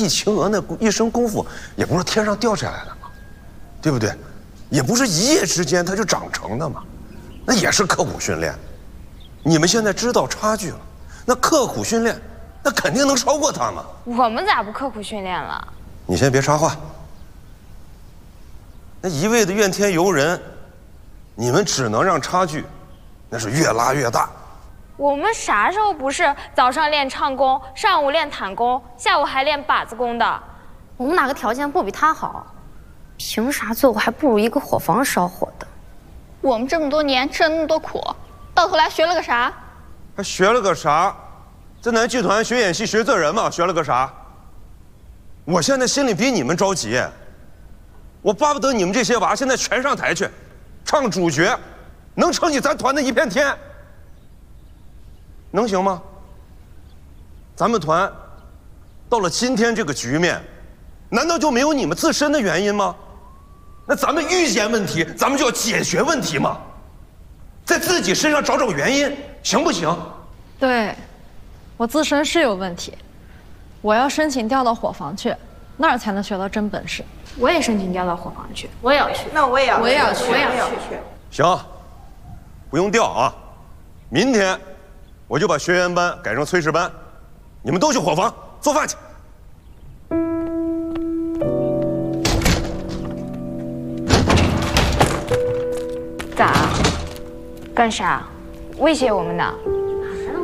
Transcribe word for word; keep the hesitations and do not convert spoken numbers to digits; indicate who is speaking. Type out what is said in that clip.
Speaker 1: 季晴娥那一身功夫，也不是天上掉下来的嘛，对不对？也不是一夜之间他就长成的嘛，那也是刻苦训练。你们现在知道差距了，那刻苦训练，那肯定能超过他嘛。
Speaker 2: 我们咋不刻苦训练了？
Speaker 1: 你先别插话。那一味的怨天尤人，你们只能让差距，那是越拉越大。
Speaker 2: 我们啥时候不是早上练唱功，上午练坦功，下午还练把子功的？
Speaker 3: 我们哪个条件不比他好？凭啥最后还不如一个伙房烧火的？
Speaker 4: 我们这么多年吃了那么多苦，到头来学了个啥？
Speaker 1: 还学了个啥？在咱剧团学演戏学做人嘛，学了个啥？我现在心里比你们着急，我巴不得你们这些娃现在全上台去，唱主角，能撑起咱团的一片天，能行吗？咱们团到了今天这个局面，难道就没有你们自身的原因吗？那咱们遇见问题，咱们就要解决问题嘛，在自己身上找找原因，行不行？
Speaker 5: 对，我自身是有问题，我要申请调到伙房去，那儿才能学到真本事。
Speaker 2: 我也申请调到伙房去，
Speaker 3: 我也要去。
Speaker 6: 那我也要，
Speaker 3: 我也要去，
Speaker 6: 我也要去。
Speaker 1: 行，不用调啊，明天我就把学员班改成炊事班，你们都去伙房做饭去。
Speaker 2: 咋？干啥？威胁我们呢？